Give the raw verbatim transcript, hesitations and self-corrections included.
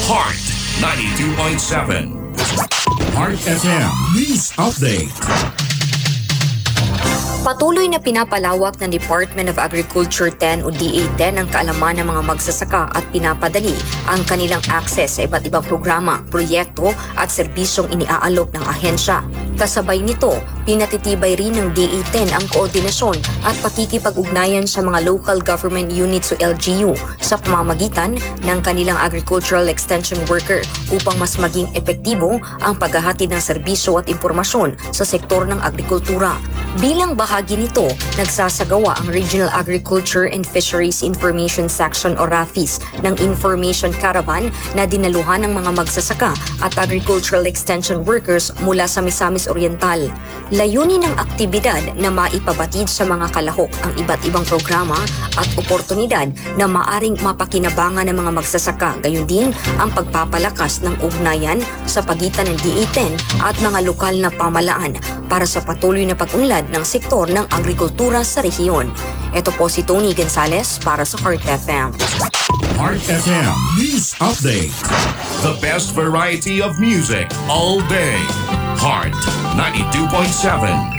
Heart ninety-two point seven. Heart F M News Update. Patuloy na pinapalawak ng Department of Agriculture ten o D A ten ang kaalaman ng mga magsasaka at pinapadali ang kanilang access sa iba't ibang programa, proyekto at serbisyong iniaalok ng ahensya. Kasabay nito, pinatitibay rin ng D A ten ang koordinasyon at pakikipag-ugnayan sa mga local government units o L G U sa pamamagitan ng kanilang agricultural extension worker upang mas maging epektibo ang paghahatid ng serbisyo at impormasyon sa sektor ng agrikultura. Bilang bahagi nito, nagsasagawa ang Regional Agriculture and Fisheries Information Section o RAFIS ng Information Caravan na dinaluhan ng mga magsasaka at agricultural extension workers mula sa Misamis Oriental. Layunin ng aktibidad na maipabatid sa mga kalahok ang iba't ibang programa at oportunidad na maaring mapakinabangan ng mga magsasaka, gayon din ang pagpapalakas ng ugnayan sa pagitan ng D A ten at mga lokal na pamalaan para sa patuloy na pag-unlad ng sektor ng agrikultura sa rehiyon. Ito po si Tony Gonzalez para sa Heart F M. Heart F M News Update. The best variety of music all day. Heart ninety-two point seven.